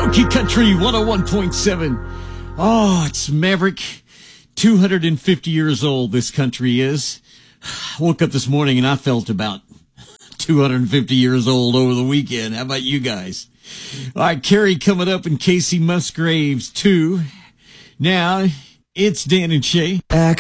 Funky Country 101.7. Oh, it's Maverick. 250 years old, this country is. I woke up this morning and I felt about 250 years old over the weekend. How about you guys? All right, Carrie coming up and Casey Musgraves, too. Now, it's Dan and Shay.